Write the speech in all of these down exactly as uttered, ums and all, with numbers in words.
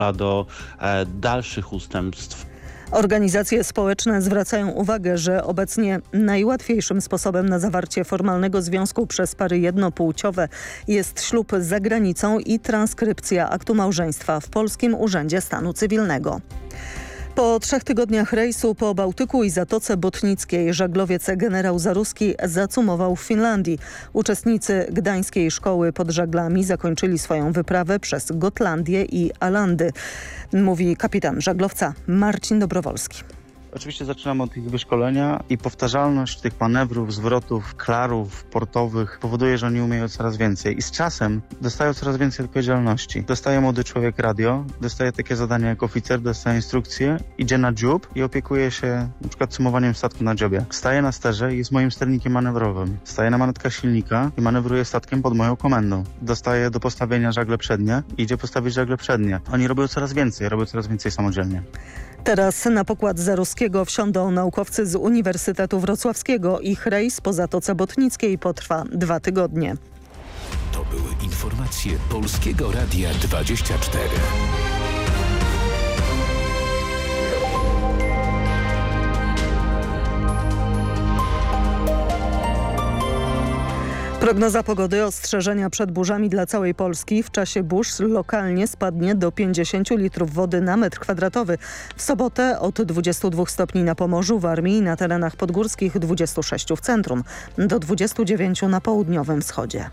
do e, dalszych ustępstw. Organizacje społeczne zwracają uwagę, że obecnie najłatwiejszym sposobem na zawarcie formalnego związku przez pary jednopłciowe jest ślub za granicą i transkrypcja aktu małżeństwa w Polskim Urzędzie Stanu Cywilnego. Po trzech tygodniach rejsu po Bałtyku i Zatoce Botnickiej żaglowiec generał Zaruski zacumował w Finlandii. Uczestnicy Gdańskiej Szkoły pod Żaglami zakończyli swoją wyprawę przez Gotlandię i Alandy, mówi kapitan żaglowca Marcin Dobrowolski. Oczywiście zaczynamy od ich wyszkolenia i powtarzalność tych manewrów, zwrotów, klarów portowych powoduje, że oni umieją coraz więcej. I z czasem dostają coraz więcej odpowiedzialności. Dostaje młody człowiek radio, dostaje takie zadania jak oficer, dostaje instrukcje, idzie na dziób i opiekuje się na przykład sumowaniem statku na dziobie. Staje na sterze i jest moim sternikiem manewrowym. Staje na manetkach silnika i manewruje statkiem pod moją komendą. Dostaje do postawienia żagle przednie i idzie postawić żagle przednie. Oni robią coraz więcej, robią coraz więcej samodzielnie. Teraz na pokład Zaruskiego wsiądą naukowcy z Uniwersytetu Wrocławskiego. Ich rejs po Zatoce Botnickiej potrwa dwa tygodnie. To były informacje Polskiego Radia dwadzieścia cztery. Prognoza pogody, ostrzeżenia przed burzami dla całej Polski. W czasie burz lokalnie spadnie do pięćdziesięciu litrów wody na metr kwadratowy. W sobotę od dwudziestu dwóch stopni na Pomorzu, Warmii i na terenach podgórskich, dwudziestu sześciu w centrum, do dwudziestu dziewięciu na południowym wschodzie.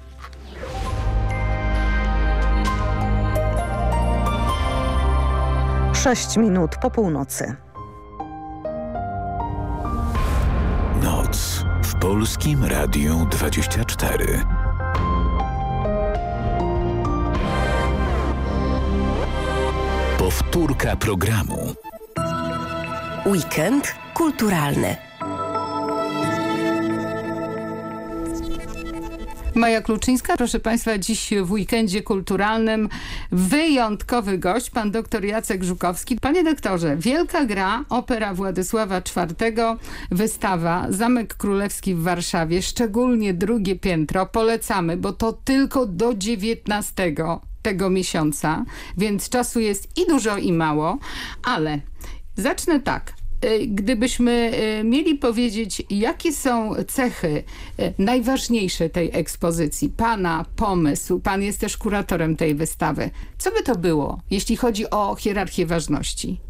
Sześć minut po północy. Noc w Polskim Radiu dwadzieścia cztery. Powtórka programu. Weekend kulturalny. Maja Kluczyńska, proszę Państwa, dziś w weekendzie kulturalnym wyjątkowy gość, pan doktor Jacek Żukowski. Panie doktorze, wielka gra, opera Władysława czwartego, wystawa Zamek Królewski w Warszawie, szczególnie drugie piętro, polecamy, bo to tylko do dziewiętnastego tego miesiąca, więc czasu jest i dużo, i mało, ale zacznę tak. Gdybyśmy mieli powiedzieć, jakie są cechy najważniejsze tej ekspozycji, pana pomysł, pan jest też kuratorem tej wystawy, co by to było, jeśli chodzi o hierarchię ważności?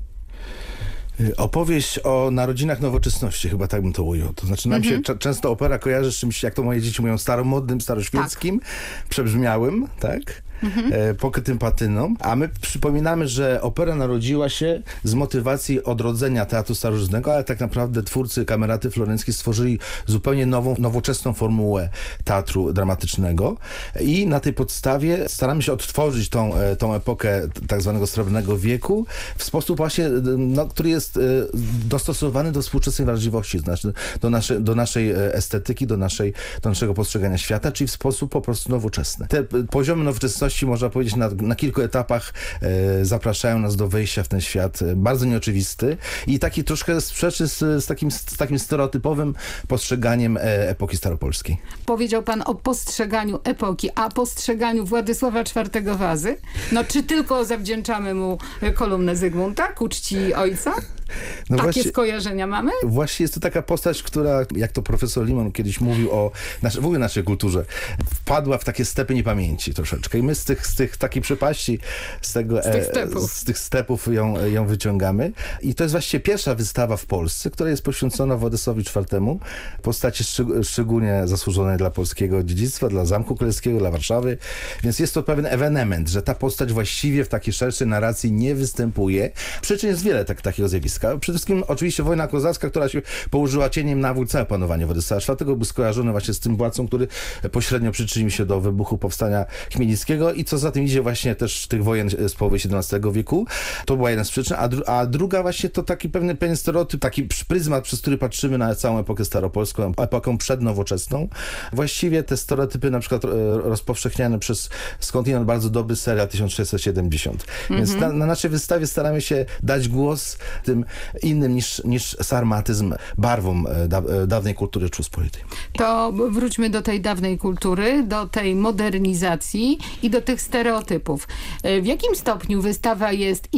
Opowieść o narodzinach nowoczesności, chyba tak bym to ujął. To znaczy nam mm-hmm. się c- często opera kojarzy z czymś, jak to moje dzieci mówią, staromodnym, staroświeckim, tak. przebrzmiałym, tak? Mhm. E, pokrytym patyną, a my przypominamy, że opera narodziła się z motywacji odrodzenia teatru starożytnego, ale tak naprawdę twórcy Kameraty Florenckiej stworzyli zupełnie nową, nowoczesną formułę teatru dramatycznego i na tej podstawie staramy się odtworzyć tą, tą epokę tak zwanego srebrnego wieku w sposób właśnie, no, który jest e, dostosowany do współczesnej wrażliwości, znaczy do, nasze, do naszej estetyki, do, naszej, do naszego postrzegania świata, czyli w sposób po prostu nowoczesny. Te poziomy nowoczesności, można powiedzieć, na, na kilku etapach e, zapraszają nas do wejścia w ten świat e, bardzo nieoczywisty i taki troszkę sprzeczy z, z, takim, z takim stereotypowym postrzeganiem e, epoki staropolskiej. Powiedział pan o postrzeganiu epoki, a postrzeganiu Władysława czwartego Wazy? No czy tylko zawdzięczamy mu kolumnę Zygmunta ku czci ojca? No Takie właśnie, skojarzenia mamy? Właśnie jest to taka postać, która, jak to profesor Limon kiedyś mówił o nasz, w ogóle naszej kulturze, wpadła w takie stepy niepamięci troszeczkę. I my z tych, z tych takiej przepaści, z, tego, z, tych, stepów. E, z tych stepów ją, ją wyciągamy. I to jest właściwie pierwsza wystawa w Polsce, która jest poświęcona Władysławowi czwartemu, postaci szczeg- szczególnie zasłużonej dla polskiego dziedzictwa, dla Zamku Królewskiego, dla Warszawy. Więc jest to pewien ewenement, że ta postać właściwie w takiej szerszej narracji nie występuje. Przyczyn jest wiele tak, takiego zjawiska. Przede wszystkim oczywiście wojna kozacka, która się położyła cieniem na całe panowanie Władysława czwartego, był skojarzony właśnie z tym władcą, który pośrednio przyczynił się do wybuchu powstania Chmielnickiego i co za tym idzie właśnie też tych wojen z połowy siedemnastego wieku. To była jedna z przyczyn, a, dru- a druga właśnie to taki pewny, pewien stereotyp, taki pryzmat, przez który patrzymy na całą epokę staropolską, epokę przednowoczesną. Właściwie te stereotypy na przykład e, rozpowszechniane przez skądinąd bardzo dobry serial tysiąc sześćset siedemdziesiąt. Mm-hmm. Więc na, na naszej wystawie staramy się dać głos tym innym niż, niż sarmatyzm, barwą da, dawnej kultury Rzeczypospolitej. To wróćmy do tej dawnej kultury, do tej modernizacji i do tych stereotypów. W jakim stopniu wystawa jest